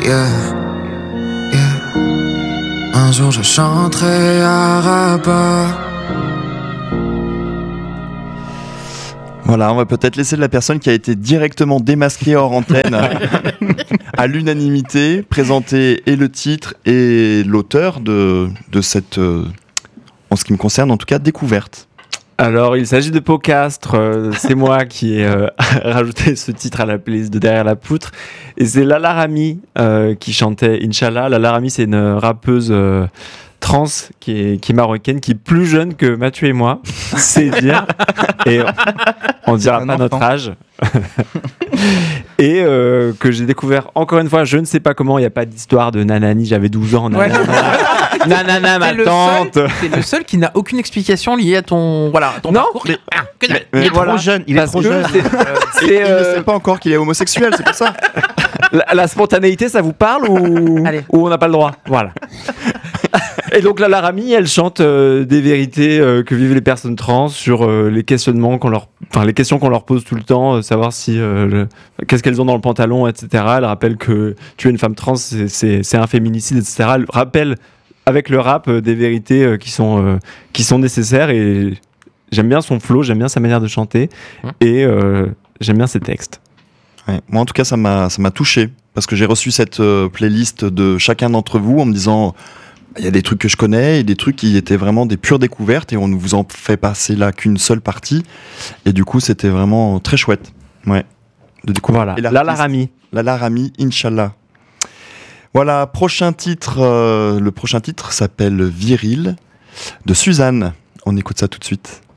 Yeah, yeah. Un jour je chanterai à Rabat. Voilà, on va peut-être laisser la personne qui a été directement démasquée hors antenne à l'unanimité présenter et le titre et l'auteur de cette, en ce qui me concerne en tout cas, découverte. Alors, il s'agit de Pocastre. C'est moi qui ai rajouté ce titre à la playlist de Derrière la poutre. Et c'est Lala Rami qui chantait Inch'Allah. Lala Rami, c'est une rappeuse trans qui est marocaine, qui est plus jeune que Mathieu et moi. C'est dire. Et on dira pas notre âge. Et que j'ai découvert encore une fois, je ne sais pas comment, il n'y a pas d'histoire de nanani, j'avais 12 ans, nanana, ma tante. C'est le seul qui n'a aucune explication liée à ton parcours. Il est trop jeune, il est trop jeune. Il ne sait pas encore qu'il est homosexuel, c'est pour ça. La spontanéité, ça vous parle ou on n'a pas le droit? Voilà. Et donc Lala Rami, elle chante des vérités que vivent les personnes trans sur les questionnements les questions qu'on leur pose tout le temps, savoir si qu'est-ce qu'elles ont dans le pantalon, etc. Elle rappelle que tuer une femme trans, c'est un féminicide, etc. Elle rappelle avec le rap des vérités qui sont nécessaires, et j'aime bien son flow, j'aime bien sa manière de chanter, et j'aime bien ses textes. Ouais. Moi, en tout cas, ça m'a touché parce que j'ai reçu cette playlist de chacun d'entre vous en me disant il y a des trucs que je connais et des trucs qui étaient vraiment des pures découvertes, et on ne vous en fait passer là qu'une seule partie, et du coup, c'était vraiment très chouette. Ouais. De découvrir. Voilà. Lala Rami, Inch'Allah. Voilà, le prochain titre s'appelle Viril de Suzanne. On écoute ça tout de suite.